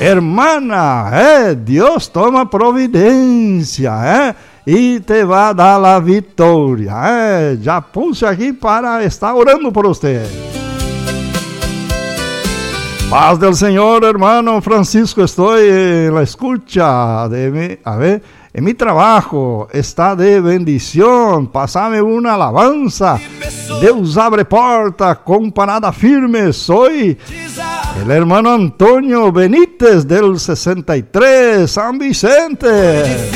Hermana, Dios toma providencia, y te va a dar la victoria. Ya puse aquí para estar orando por usted. Paz del Señor, hermano Francisco, estoy en la escucha de en mi trabajo está de bendición. Pásame una alabanza. Deus abre porta con parada firme. Soy el hermano Antonio Benítez del 63, San Vicente.